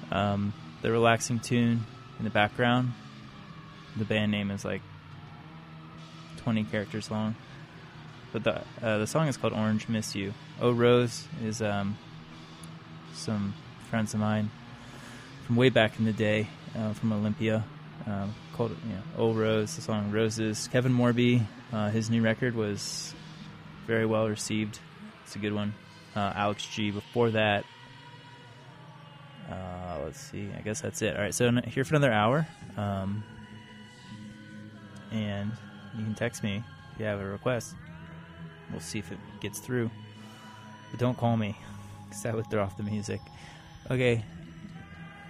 The relaxing tune in the background. The band name is like 20 characters long. But the song is called Orange Miss You. Oh Rose is some friends of mine from way back in the day, from Olympia, called Oh Rose, the song Roses. Kevin Morby, his new record was very well received. It's a good one. Alex G before that. Let's see, I guess that's it. All right, so here for another hour. And you can text me if you have a request. We'll see if it gets through. But don't call me, because that would throw off the music. Okay,